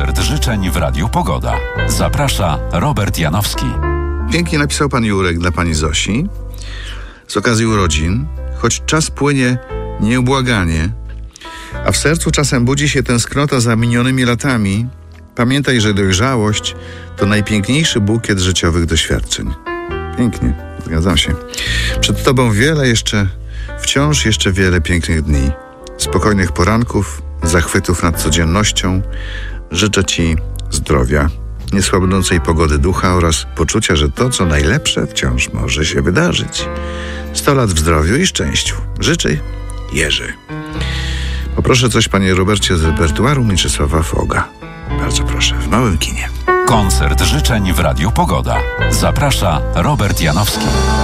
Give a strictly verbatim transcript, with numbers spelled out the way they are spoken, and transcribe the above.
Koncert życzeń w Radiu Pogoda. Zaprasza Robert Janowski. Pięknie napisał pan Jurek dla pani Zosi z okazji urodzin. Choć czas płynie nieubłaganie, a w sercu czasem budzi się tęsknota za minionymi latami, pamiętaj, że dojrzałość to najpiękniejszy bukiet życiowych doświadczeń. Pięknie, zgadzam się. Przed tobą wiele jeszcze, wciąż jeszcze wiele pięknych dni, spokojnych poranków, zachwytów nad codziennością. Życzę ci zdrowia, niesłabnącej pogody ducha oraz poczucia, że to, co najlepsze, wciąż może się wydarzyć. Sto lat w zdrowiu i szczęściu. Życzę Jerzy. Poproszę coś, panie Robercie, z repertuaru Mieczysława Foga. Bardzo proszę, w małym kinie. Koncert życzeń w Radiu Pogoda. Zaprasza Robert Janowski.